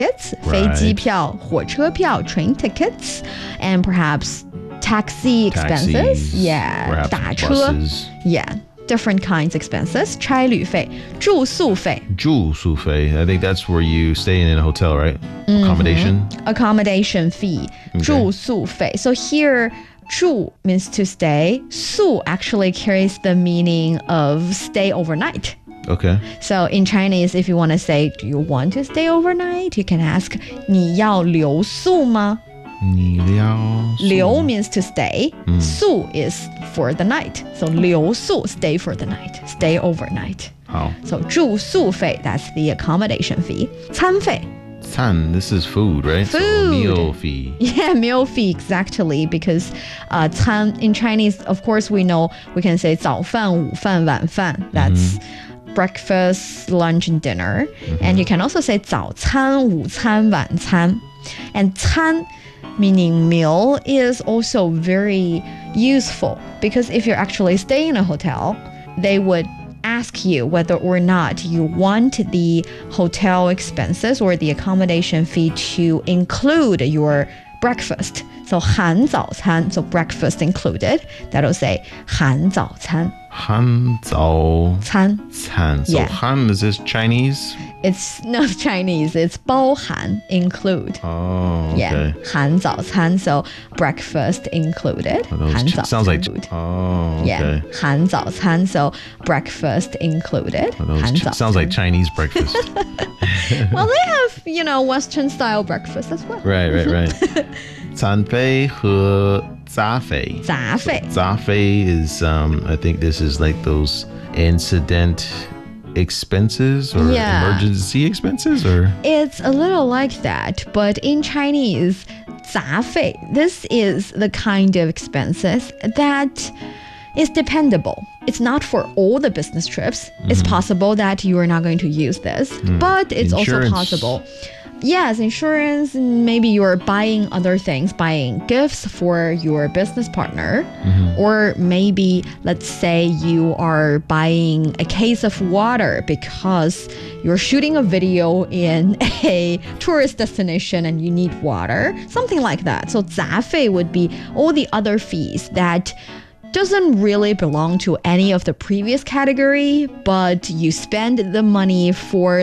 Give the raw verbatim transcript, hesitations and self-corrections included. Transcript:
tickets, 飞机票、火车票 train tickets, and perhaps taxi expenses. Taxis, Yeah, perhaps 打车 buses. Yeah, different kinds expenses. 差旅费、住宿费住宿费. I think that's where you stay in a hotel, right? Accommodation. accommodation fee, 住宿费. So here, 住 means to stay. 宿 actually carries the meaning of stay overnight. Okay. So in Chinese, if you want to say, do you want to stay overnight? You can ask, 你要留宿吗? 你了宿留 means to stay. 宿 is for the night. So 留宿, stay for the night. Stay overnight. 好 So 住宿费, that's the accommodation fee. 餐费. 餐 this is food, right? So Food. meal fee. Yeah, meal fee, exactly. Because uh, 餐 in Chinese, of course, we know we can say 早饭,午饭,晚饭. That's breakfast, lunch, and dinner. And you can also say 早餐,午餐,晚餐. And 餐 meaning meal is also very useful because if you're actually staying in a hotel, they would ask you whether or not you want the hotel expenses or the accommodation fee to include your breakfast. So 含早餐, so breakfast included. That'll say 含早餐. 汉早餐. 餐. So Yeah. Han, is this Chinese? It's not Chinese, it's 包含 include. Oh, okay. Yeah, 含早餐, so breakfast included. Those 含 ch- 早 sounds like food. oh, okay. Yeah, 含早餐, so breakfast included. Those 含 ch- 早 sounds 餐. like Chinese breakfast. Well, they have, you know, Western style breakfast as well. Right, right, right. 餐费和杂费. 杂费. 杂费 is um I think this is like those incident expenses or Yeah. emergency expenses or It's a little like that, but in Chinese, 杂费, this is the kind of expenses that is dependable. It's not for all the business trips. It's possible that you are not going to use this, but it's Insurance. also possible. Yes, insurance, maybe you're buying other things, buying gifts for your business partner, or maybe let's say you are buying a case of water because you're shooting a video in a tourist destination and you need water, something like that. So 杂费 would be all the other fees that doesn't really belong to any of the previous category, but you spend the money for